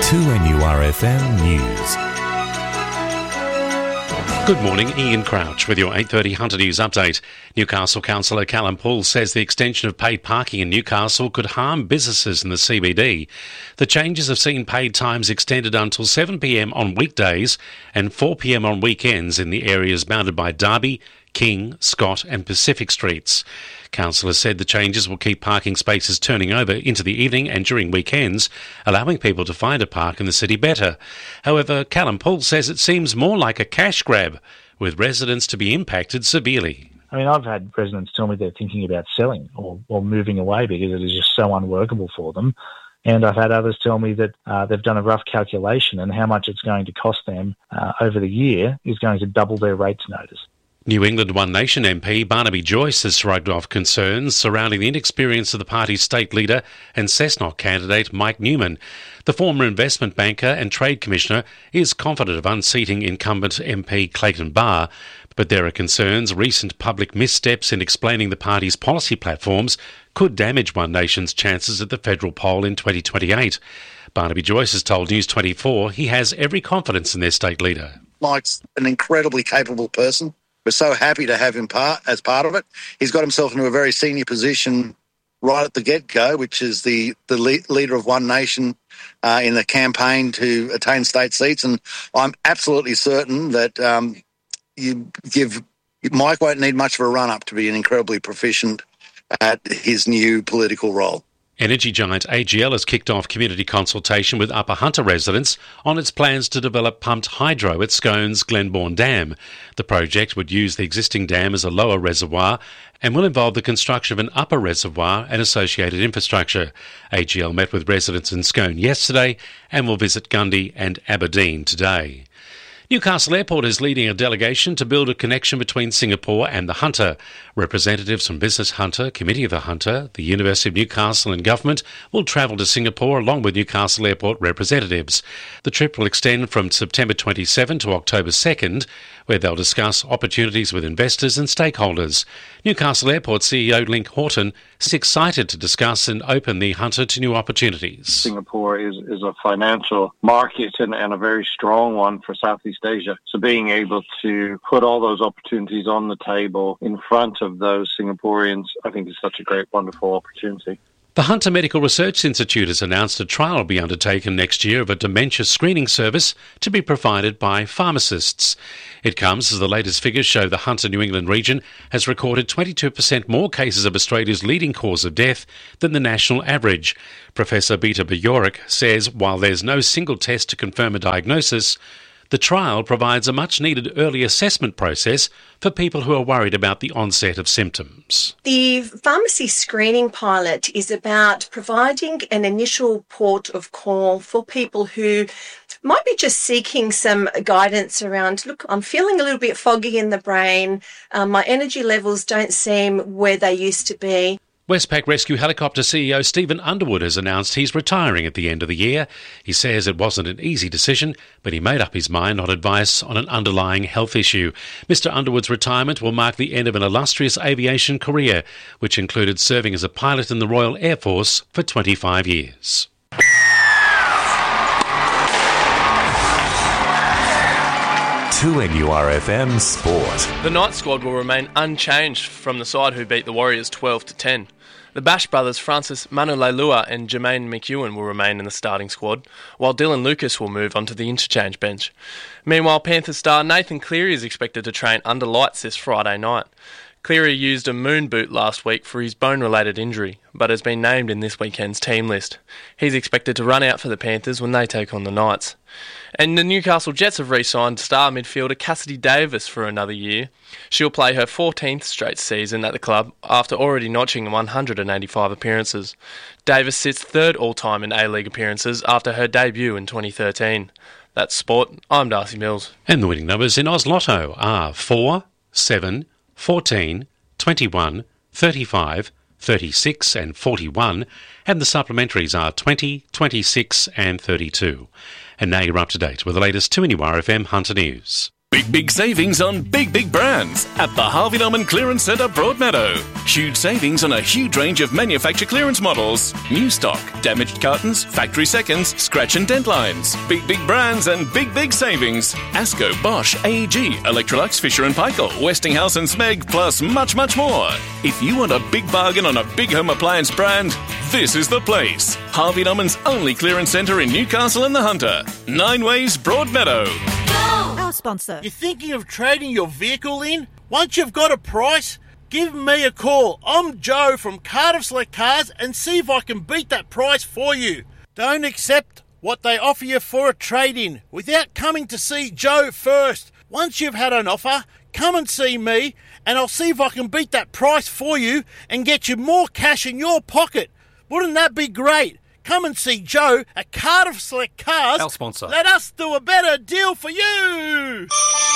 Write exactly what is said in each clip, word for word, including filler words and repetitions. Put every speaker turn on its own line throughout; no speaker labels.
two N U R F M News.
Good morning, Ian Crouch with your eight thirty Hunter News update. Newcastle Councillor Callum Poole says the extension of paid parking in Newcastle could harm businesses in the C B D. The changes have seen paid times extended until seven p m on weekdays and four p m on weekends in the areas bounded by Derby, King, Scott and Pacific Streets. Councillor said the changes will keep parking spaces turning over into the evening and during weekends, allowing people to find a park in the city better. However, Callum Poole says it seems more like a cash grab, with residents to be impacted severely.
I mean, I've had residents tell me they're thinking about selling or, or moving away because it is just so unworkable for them. And I've had others tell me that uh, they've done a rough calculation and how much it's going to cost them uh, over the year is going to double their rates notice.
New England One Nation M P Barnaby Joyce has shrugged off concerns surrounding the inexperience of the party's state leader and Cessnock candidate Mike Newman. The former investment banker and trade commissioner is confident of unseating incumbent M P Clayton Barr, but there are concerns recent public missteps in explaining the party's policy platforms could damage One Nation's chances at the federal poll in twenty twenty-eight. Barnaby Joyce has told News twenty-four he has every confidence in their state leader.
Mike's an incredibly capable person. We're so happy to have him part as part of it. He's got himself into a very senior position right at the get-go, which is the, the le- leader of One Nation uh, in the campaign to attain state seats. And I'm absolutely certain that um, you give Mike won't need much of a run-up to be an incredibly proficient at his new political role.
Energy giant A G L has kicked off community consultation with Upper Hunter residents on its plans to develop pumped hydro at Scone's Glenbourne Dam. The project would use the existing dam as a lower reservoir and will involve the construction of an upper reservoir and associated infrastructure. A G L met with residents in Scone yesterday and will visit Gundy and Aberdeen today. Newcastle Airport is leading a delegation to build a connection between Singapore and the Hunter. Representatives from Business Hunter, Committee of the Hunter, the University of Newcastle and Government will travel to Singapore along with Newcastle Airport representatives. The trip will extend from September twenty-seventh to October second, where they'll discuss opportunities with investors and stakeholders. Newcastle Airport C E O Link Horton is excited to discuss and open the Hunter to new opportunities.
Singapore is, is a financial market and, and a very strong one for Southeast Asia. So being able to put all those opportunities on the table in front of those Singaporeans, I think is such a great, wonderful opportunity.
The Hunter Medical Research Institute has announced a trial will be undertaken next year of a dementia screening service to be provided by pharmacists. It comes as the latest figures show the Hunter New England region has recorded twenty-two percent more cases of Australia's leading cause of death than the national average. Professor Beta Bajorek says while there's no single test to confirm a diagnosis, the trial provides a much-needed early assessment process for people who are worried about the onset of symptoms.
The pharmacy screening pilot is about providing an initial port of call for people who might be just seeking some guidance around, look, I'm feeling a little bit foggy in the brain, um, my energy levels don't seem where they used to be.
Westpac Rescue Helicopter C E O Stephen Underwood has announced he's retiring at the end of the year. He says it wasn't an easy decision, but he made up his mind on advice on an underlying health issue. Mister Underwood's retirement will mark the end of an illustrious aviation career, which included serving as a pilot in the Royal Air Force for twenty-five years.
two N U R F M Sport.
The Knights squad will remain unchanged from the side who beat the Warriors twelve to ten. The Bash brothers Francis Manu-Leilua and Jermaine McEwen will remain in the starting squad, while Dylan Lucas will move onto the interchange bench. Meanwhile, Panthers star Nathan Cleary is expected to train under lights this Friday night. Cleary used a moon boot last week for his bone-related injury, but has been named in this weekend's team list. He's expected to run out for the Panthers when they take on the Knights. And the Newcastle Jets have re-signed star midfielder Cassidy Davis for another year. She'll play her fourteenth straight season at the club after already notching one hundred eighty-five appearances. Davis sits third all-time in A-League appearances after her debut in twenty thirteen. That's sport. I'm Darcy Mills.
And the winning numbers in Oz Lotto are four, seven, fourteen, twenty-one, thirty-five, thirty-six and forty-one, and the supplementaries are twenty, twenty-six and thirty-two. And now you're up to date with the latest two N U R F M Hunter News.
Big, big savings on big, big brands at the Harvey Norman Clearance Centre, Broadmeadow. Huge savings on a huge range of manufacturer clearance models. New stock, damaged cartons, factory seconds, scratch and dent lines. Big, big brands and big, big savings. Asco, Bosch, A E G, Electrolux, Fisher and Paykel, Westinghouse and Smeg, plus much, much more. If you want a big bargain on a big home appliance brand, this is the place. Harvey Norman's only clearance centre in Newcastle and the Hunter. Nine Ways, Broadmeadow.
Our sponsor.
You're thinking of trading your vehicle in? Once you've got a price, give me a call. I'm Joe from Cardiff Select Cars and see if I can beat that price for you. Don't accept what they offer you for a trade-in without coming to see Joe first. Once you've had an offer, come and see me and I'll see if I can beat that price for you and get you more cash in your pocket. Wouldn't that be great? Come and see Joe at Cardiff Select Cars.
Our sponsor.
Let us do a better deal for you.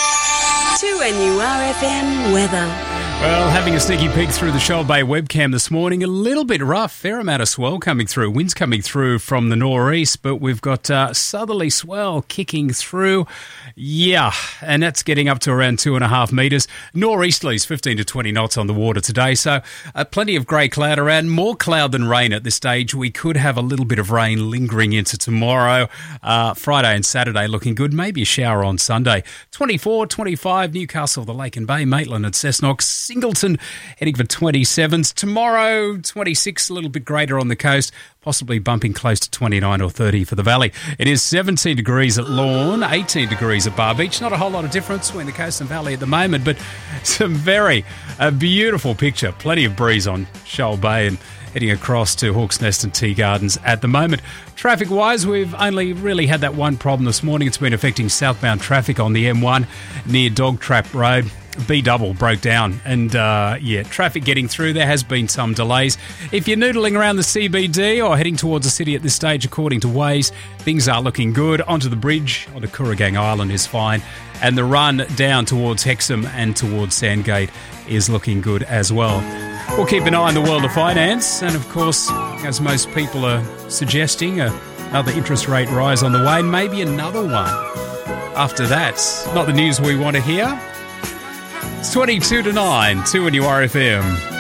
two N U R F M weather.
Well, having a sneaky peek through the Shoal Bay webcam this morning, a little bit rough, fair amount of swell coming through, winds coming through from the northeast, but we've got uh, southerly swell kicking through. Yeah, and that's getting up to around two and a half metres. Nor'easterlies, fifteen to twenty knots on the water today, so uh, plenty of grey cloud around, more cloud than rain at this stage. We could have a little bit of rain lingering into tomorrow. Uh, Friday and Saturday looking good, maybe a shower on Sunday. twenty-four, twenty-five, Newcastle, the Lake and Bay, Maitland and Cessnock, Singleton heading for twenty-sevens. Tomorrow, twenty-six, a little bit greater on the coast, possibly bumping close to twenty-nine or thirty for the valley. It is seventeen degrees at Lorne, eighteen degrees at Bar Beach. Not a whole lot of difference between the coast and valley at the moment, but some very a beautiful picture. Plenty of breeze on Shoal Bay and heading across to Hawk's Nest and Tea Gardens at the moment. Traffic-wise, we've only really had that one problem this morning. It's been affecting southbound traffic on the M one near Dog Trap Road. B-double broke down and, uh, yeah, traffic getting through. There has been some delays. If you're noodling around the C B D or heading towards the city at this stage, according to Waze, things are looking good. Onto the bridge, onto Kooragang Island is fine. And the run down towards Hexham and towards Sandgate is looking good as well. We'll keep an eye on the world of finance. And, of course, as most people are suggesting, another interest rate rise on the way, and maybe another one after that. Not the news we want to hear. It's twenty-two to nine, two N U R F M.